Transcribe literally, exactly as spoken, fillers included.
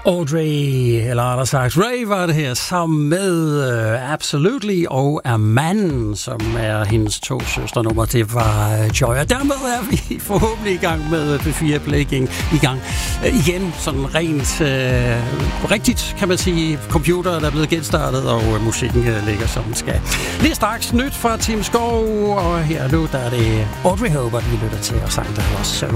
Audrey, eller rettere sagt Ray, var det her, sammen med uh, Absolutely og Aman, som er hendes to søsternummer. Det var uh, Joy. Og dermed er vi forhåbentlig i gang med P fire Play i gang. Uh, igen, sådan rent uh, rigtigt, kan man sige. Computer, der er blevet genstartet, og uh, musikken uh, ligger som den skal. Lige straks nyt fra Tim Skov, og her nu, der er det Audrey Hopper, vi lytter til, og sang der også